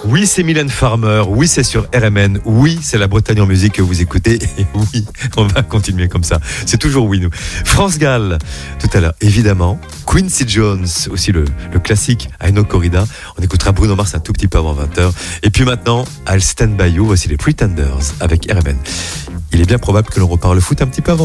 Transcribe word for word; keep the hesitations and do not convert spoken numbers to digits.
Oui, c'est Mylène Farmer. Oui, c'est sur R M N. Oui, c'est la Bretagne en musique que vous écoutez. Et oui, on va continuer comme ça. C'est toujours oui, nous. France Gall, tout à l'heure, évidemment. Quincy Jones, aussi le, le classique I Know Corrida. On écoutera Bruno Mars un tout petit peu avant vingt heures. Et puis maintenant, I'll Stand By You. Voici les Pretenders avec R M N. Il est bien probable que l'on reparle le foot un petit peu avant.